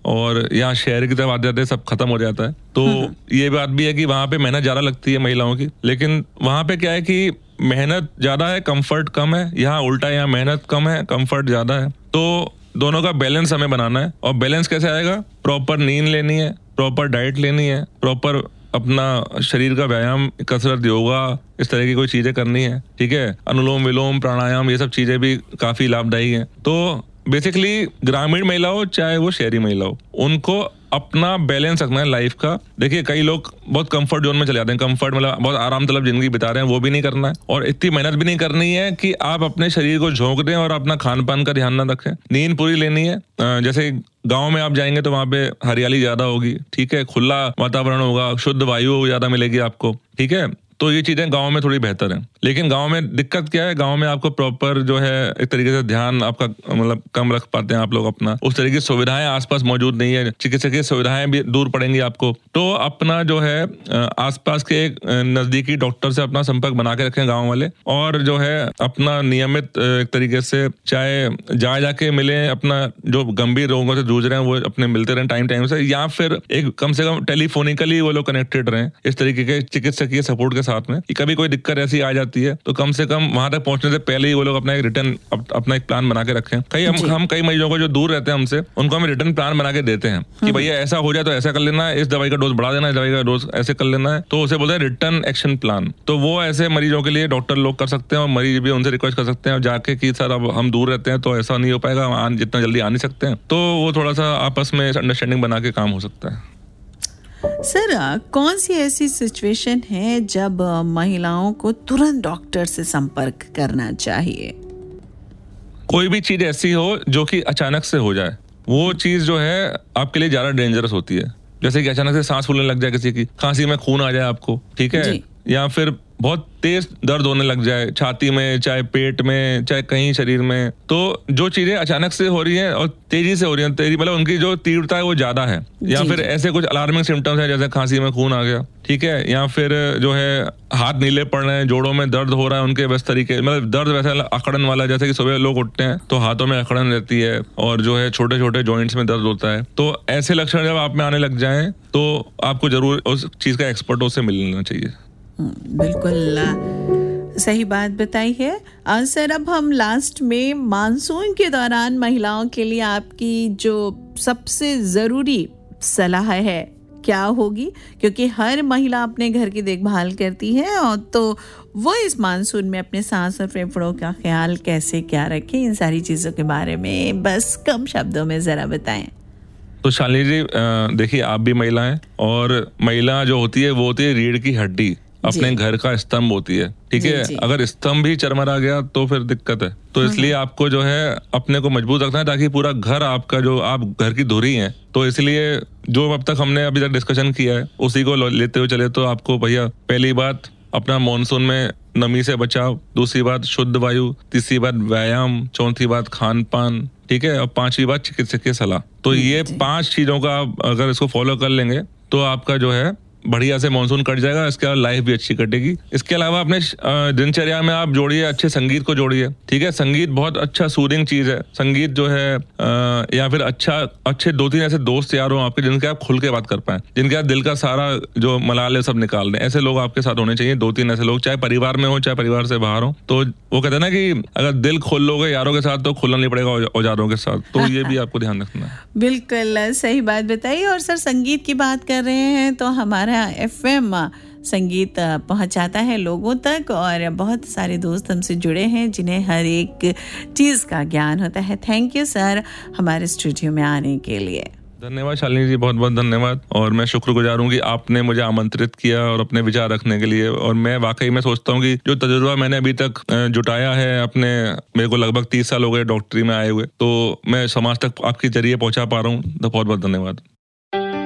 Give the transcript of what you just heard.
और यहाँ शहर की तरफ आते जाते सब खत्म हो जाता है। तो ये बात भी है कि वहाँ पे मेहनत ज्यादा लगती है महिलाओं की, लेकिन वहाँ पे क्या है कि मेहनत ज्यादा है, कंफर्ट कम है। यहाँ उल्टा, यहाँ मेहनत कम है, कंफर्ट ज्यादा है। तो दोनों का बैलेंस हमें बनाना है। और बैलेंस कैसे आएगा? प्रॉपर नींद लेनी है, प्रॉपर डाइट लेनी है, प्रॉपर अपना शरीर का व्यायाम, कसरत, योगा, इस तरह की कोई चीजें करनी है। ठीक है, अनुलोम विलोम, प्राणायाम, ये सब चीजें भी काफी लाभदायी हैं। तो बेसिकली ग्रामीण महिला हो चाहे वो शहरी महिला हो, उनको अपना बैलेंस रखना है लाइफ का। देखिए, कई लोग बहुत कंफर्ट जोन में चले जाते हैं। कंफर्ट मतलब बहुत आराम तलब जिंदगी बिता रहे हैं, वो भी नहीं करना है। और इतनी मेहनत भी नहीं करनी है कि आप अपने शरीर को झोंक दें और अपना खान पान का ध्यान ना रखें। नींद पूरी लेनी है। जैसे गांव में आप जाएंगे तो वहां पे हरियाली ज्यादा होगी, ठीक है, खुला वातावरण होगा, शुद्ध वायु ज्यादा मिलेगी आपको, ठीक है। तो ये चीजें गांव में थोड़ी बेहतर हैं। लेकिन गांव में दिक्कत क्या है? गांव में आपको प्रॉपर जो है एक तरीके से ध्यान आपका मतलब कम रख पाते हैं आप लोग अपना। उस तरीके की सुविधाएं आसपास मौजूद नहीं है, चिकित्सकीय सुविधाएं भी दूर पड़ेंगी आपको। तो अपना जो है आसपास के एक नजदीकी डॉक्टर से अपना संपर्क बना के रखें गाँव वाले। और जो है अपना नियमित एक तरीके से चाहे जाके मिले, अपना जो गंभीर रोगों से जूझ रहे हैं वो अपने मिलते रहें टाइम से, या फिर एक कम से कम टेलीफोनिकली वो लोग कनेक्टेड रहें इस तरीके के चिकित्सकीय सपोर्ट के साथ में। कि कभी कोई दिक्कत ऐसी आ जाती है तो कम से कम वहां तक पहुंचने से पहले ही वो लोग अपना एक रिटर्न अपना एक प्लान बना के रखें। हम कई मरीजों को जो दूर रहते हैं हमसे, उनको हम रिटर्न प्लान बना के देते हैं कि भैया ऐसा हो जाए तो ऐसा कर लेना है, इस दवाई का डोज बढ़ा देना है, इस दवाई का डोज ऐसे कर लेना है। तो उसे बोलते हैं रिटर्न एक्शन प्लान। तो वो ऐसे मरीजों के लिए डॉक्टर लोग कर सकते हैं और मरीज भी उनसे रिक्वेस्ट कर सकते हैं जाके कि सर अब हम दूर रहते हैं तो ऐसा नहीं हो पाएगा, हम जितना जल्दी आ नहीं सकते हैं। तो वो थोड़ा सा आपस में अंडरस्टैंडिंग बना के काम हो सकता है। सर, कौन सी ऐसी सिचुएशन है जब महिलाओं को तुरंत डॉक्टर से संपर्क करना चाहिए? कोई भी चीज ऐसी हो जो कि अचानक से हो जाए, वो चीज जो है आपके लिए ज्यादा डेंजरस होती है। जैसे कि अचानक से सांस फूलने लग जाए, किसी की खांसी में खून आ जाए आपको, ठीक है, या फिर बहुत तेज दर्द होने लग जाए छाती में, चाहे पेट में, चाहे कहीं शरीर में। तो जो चीजें अचानक से हो रही हैं और तेजी से हो रही हैं, तेजी मतलब उनकी जो तीव्रता है वो ज्यादा है, या फिर ऐसे कुछ अलार्मिंग सिम्टम्स है जैसे खांसी में खून आ गया, ठीक है, या फिर जो है हाथ नीले पड़ रहे हैं, जोड़ों में दर्द हो रहा है उनके, बस तरीके मतलब दर्द वैसा अकड़न वाला, जैसे कि सुबह लोग उठते हैं तो हाथों में अकड़न रहती है और जो है छोटे छोटे जॉइंट्स में दर्द होता है। तो ऐसे लक्षण जब आप में आने लग जाएं तो आपको जरूर उस चीज का एक्सपर्टों से मिल लेना चाहिए। बिल्कुल सही बात बताई है। सर, अब हम लास्ट में मानसून के दौरान महिलाओं के लिए आपकी जो सबसे ज़रूरी सलाह है क्या होगी? क्योंकि हर महिला अपने घर की देखभाल करती है, और तो वो इस मानसून में अपने सांस और फेफड़ों का ख्याल कैसे क्या रखें, इन सारी चीज़ों के बारे में बस कम शब्दों में ज़रा बताएं। तो शालिनी जी, देखिए आप भी महिला हैं, और महिला जो होती है वो होती है रीढ़ की हड्डी, अपने घर का स्तंभ होती है, ठीक है। अगर स्तंभ ही चरमरा गया तो फिर दिक्कत है। तो इसलिए आपको जो है अपने को मजबूत रखना है ताकि पूरा घर आपका, जो आप घर की धुरी हैं, तो इसलिए जो अब तक हमने अभी तक डिस्कशन किया है उसी को लेते हुए चले। तो आपको भैया पहली बात अपना मानसून में नमी से बचाव, दूसरी बात शुद्ध वायु, तीसरी बात व्यायाम, चौथी बात खान पान, ठीक है, और पांचवी बात चिकित्सकीय सलाह। तो ये 5 चीजों का आप अगर इसको फॉलो कर लेंगे तो आपका जो है बढ़िया से मानसून कट जाएगा। इसके अलावा लाइफ भी अच्छी कटेगी। इसके अलावा अपने दिनचर्या में आप जोड़िए, अच्छे संगीत को जोड़िए, ठीक है। संगीत बहुत अच्छा सूदिंग चीज है। संगीत जो है या फिर अच्छे 2-3 ऐसे दोस्त यार हो आपके जिनके आप खुल के बात कर पाए, जिनके आप दिल का सारा जो मलाल है सब निकाल दें, ऐसे लोग आपके साथ होने चाहिए। 2-3 ऐसे लोग, चाहे परिवार में हो चाहे परिवार से बाहर हो। तो वो कहते हैं ना कि अगर दिल खोल लोगे यारों के साथ तो खुलना नहीं पड़ेगा औजारों के साथ। तो ये भी आपको ध्यान रखना है। बिल्कुल सही बात बताई। और सर, संगीत की बात कर रहे हैं तो हमारा FM संगीत पहुंचाता है लोगों तक, और बहुत सारे दोस्त हमसे जुड़े हैं जिन्हें हर एक चीज़ का ज्ञान होता है। थैंक यू सर हमारे स्टूडियो में आने के लिए। धन्यवाद शालिनी जी, बहुत बहुत धन्यवाद। और मैं शुक्रगुजार हूँ कि आपने मुझे आमंत्रित किया और अपने विचार रखने के लिए। और मैं वाकई में सोचता हूँ कि जो तजुर्बा मैंने अभी तक जुटाया है अपने, मेरे को लगभग 30 साल हो गए डॉक्टरी में आए हुए, तो मैं समाज तक आपके जरिए पहुंचा पा रहा हूँ। तो बहुत बहुत धन्यवाद।